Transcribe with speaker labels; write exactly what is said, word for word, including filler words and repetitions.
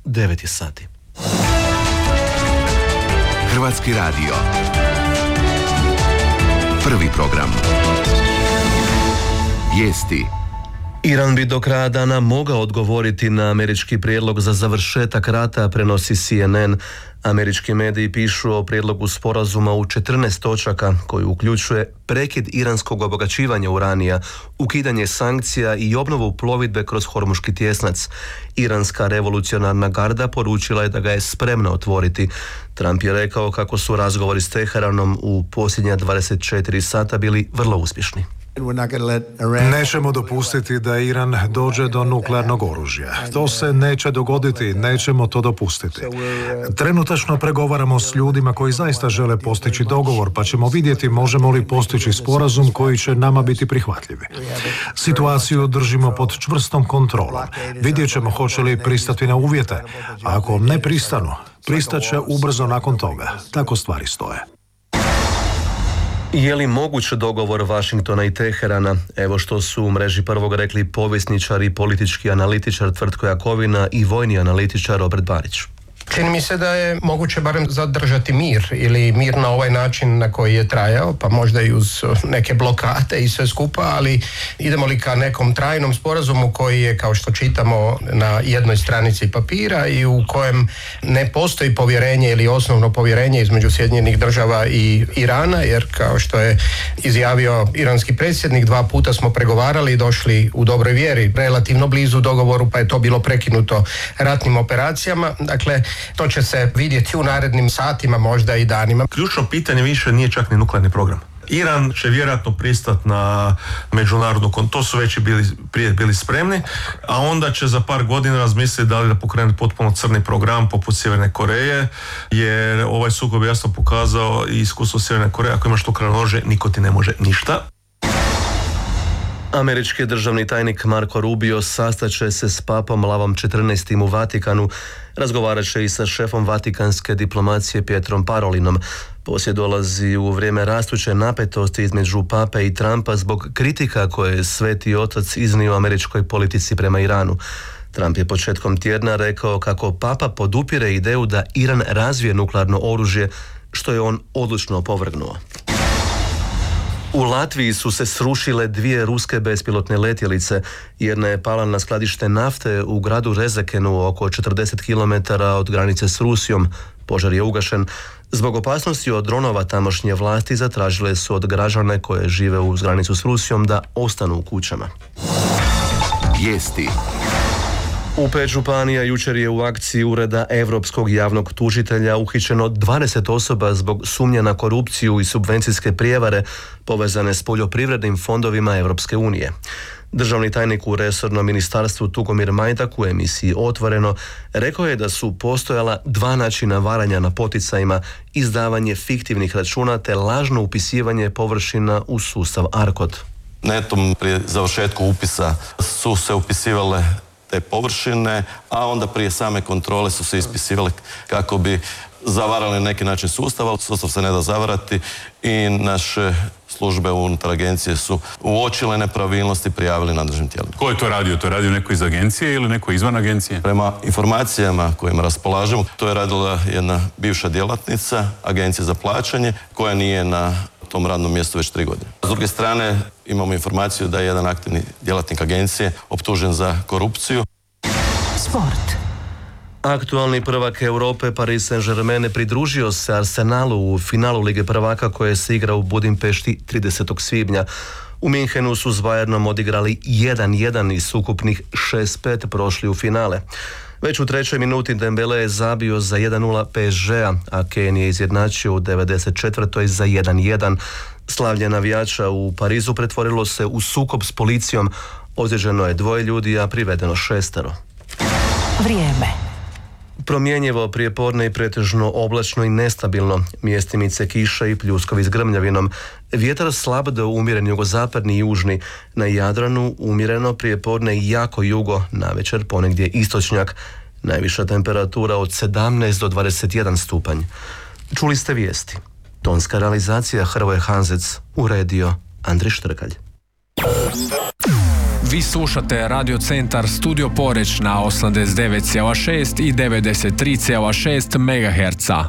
Speaker 1: devet je sati.
Speaker 2: Hrvatski radio. Prvi program. Vijesti.
Speaker 1: Iran bi do kraja dana mogao odgovoriti na američki prijedlog za završetak rata, prenosi C N N. Američki mediji pišu o prijedlogu sporazuma u četrnaest točaka koji uključuje prekid iranskog obogaćivanja uranija, ukidanje sankcija i obnovu plovidbe kroz Hormuški tjesnac. Iranska revolucionarna garda poručila je da ga je spremna otvoriti. Trump je rekao kako su razgovori s Teheranom u posljednja dvadeset četiri sata bili vrlo uspješni.
Speaker 3: Nećemo dopustiti da Iran dođe do nuklearnog oružja. To se neće dogoditi, nećemo to dopustiti. Trenutačno pregovaramo s ljudima koji zaista žele postići dogovor, pa ćemo vidjeti možemo li postići sporazum koji će nama biti prihvatljivi. Situaciju držimo pod čvrstom kontrolom. Vidjet ćemo hoće li pristati na uvjete. A ako ne pristanu, pristaće ubrzo nakon toga. Tako stvari stoje.
Speaker 1: Je li moguć dogovor Washingtona i Teherana? Evo što su u mreži prvog rekli povjesničar i politički analitičar Tvrtko Jakovina i vojni analitičar Robert Barić.
Speaker 4: Čini mi se da je moguće barem zadržati mir ili mir na ovaj način na koji je trajao, pa možda i uz neke blokade i sve skupa, ali idemo li ka nekom trajnom sporazumu koji je, kao što čitamo, na jednoj stranici papira i u kojem ne postoji povjerenje ili osnovno povjerenje između Sjedinjenih država i Irana, jer kao što je izjavio iranski predsjednik, dva puta smo pregovarali i došli u dobroj vjeri relativno blizu dogovoru, pa je to bilo prekinuto ratnim operacijama. Dakle, to će se vidjeti u narednim satima, možda i danima.
Speaker 5: Ključno pitanje više nije čak ni nuklearni program. Iran će vjerojatno pristati na međunarodnu kon, to su već bili, prije bili spremni, a onda će za par godina razmisliti da li da pokrenu potpuno crni program poput Sjeverne Koreje, jer ovaj sukob jasno pokazao i iskustvo Sjeverne Koreje, ako imaš nuklearno oružje, niko ti ne može ništa.
Speaker 1: Američki državni tajnik Marco Rubio sastaće se s papom Lavom četrnaestim u Vatikanu, razgovarat će i sa šefom vatikanske diplomacije Pietrom Parolinom. Posjet dolazi u vrijeme rastuće napetosti između pape i Trumpa zbog kritika koje je Sveti Otac iznio američkoj politici prema Iranu. Trump je početkom tjedna rekao kako papa podupire ideju da Iran razvije nuklearno oružje, što je on odlučno opovrgnuo. U Latviji su se srušile dvije ruske bespilotne letjelice. Jedna je pala na skladište nafte u gradu Rezekenu, oko četrdeset kilometara od granice s Rusijom. Požar je ugašen. Zbog opasnosti od dronova tamošnje vlasti zatražile su od građana koje žive uz granicu s Rusijom da ostanu u kućama.
Speaker 2: Vijesti.
Speaker 1: U pet županija jučer je u akciji Ureda Europskog javnog tužitelja uhićeno dvadeset osoba zbog sumnje na korupciju i subvencijske prijevare povezane s poljoprivrednim fondovima Europske unije. Državni tajnik u resornom ministarstvu Tugomir Majdak u emisiji Otvoreno rekao je da su postojala dva načina varanja na poticajima, izdavanje fiktivnih računa te lažno upisivanje površina u sustav Arkod.
Speaker 6: Netom prije završetku upisa su se upisivale te površine, a onda prije same kontrole su se ispisivale kako bi zavarali na neki način sustav, ali sustav se ne da zavarati i naše službe unutar agencije su uočile nepravilnosti, prijavili nadležnim tijelima.
Speaker 7: Ko je to radio? To je radio neko iz agencije ili neko izvan agencije?
Speaker 6: Prema informacijama kojima raspolažemo, to je radila jedna bivša djelatnica Agencije za plaćanje koja nije na tom radnom mjestu već tri godine. S druge strane, imamo informaciju da je jedan aktivni djelatnik agencije optužen za korupciju.
Speaker 1: Sport. Aktualni prvak Europe Paris Saint-Germain pridružio se Arsenalu u finalu Lige prvaka koje se igra u Budimpešti tridesetog svibnja. U Minhenu su s Bayernom odigrali jedan jedan i s ukupnih šest pet prošli u finale. Već u trećoj minuti Dembele je zabio za jedan nula P S G-a, a Kane je izjednačio u devedeset četvrtoj za jedan jedan. Slavlje navijača u Parizu pretvorilo se u sukob s policijom. Ozlijeđeno je dvoje ljudi, a privedeno šestero. Vrijeme. Promjenjivo prijepodne i pretežno oblačno i nestabilno, mjestimice kiša i pljuskovi s grmljavinom. Vjetar slab do umjeren jugozapadni i južni, na Jadranu umjereno prijepodne i jako jugo, navečer ponegdje istočnjak. Najviša temperatura od sedamnaest do dvadeset jedan stupanj. Čuli ste vijesti. Tonska realizacija Hrvoje Hanzec, uredio Andri Štrkalj.
Speaker 8: Vi slušate Radio Centar Studio Poreć na osamdeset devet zarez šest i devedeset tri zarez šest megaherca.